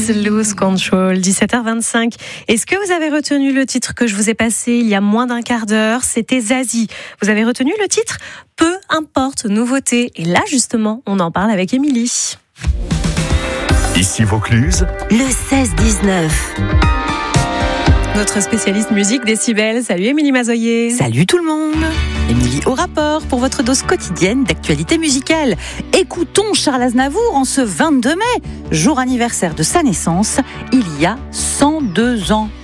Kiss, Lose Control, 17h25. Est-ce que vous avez retenu le titre que je vous ai passé il y a moins d'un quart d'heure? C'était Zazie. Vous avez retenu le titre? Peu importe, nouveauté. Et là, justement, on en parle avec Émilie. Ici Vaucluse, le 16-19. Notre spécialiste musique Décibel. Salut Émilie Mazoyer. Salut tout le monde. Émilie au rapport pour votre dose quotidienne d'actualité musicale. Écoutons Charles Aznavour en ce 22 mai, jour anniversaire de sa naissance, il y a 102 ans.